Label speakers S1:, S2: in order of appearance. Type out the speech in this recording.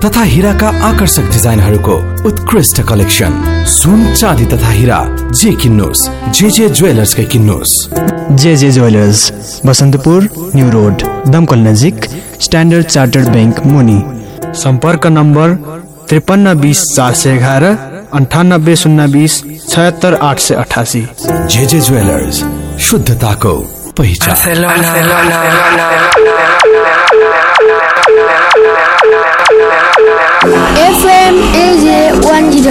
S1: तथा हीराका आकर्षक डिजाइनहरूको उत्कृष्ट कलेक्सन। सुन, चाँदी तथा हीरा जे किन्नुस्, जे ज्वेलर्सकै किन्नुस्।
S2: जे ज्वेलर्स, बसन्तपुर, न्यू रोड, दमकल नजिक, स्ट्यान्डर्ड चार्टर्ड बैंक मुनि। सम्पर्क नम्बर 5320 411, 98 020 76 888।
S1: जे ज्वेलर्स, शुद्धताको पहिचान।
S3: FM AJ 103.8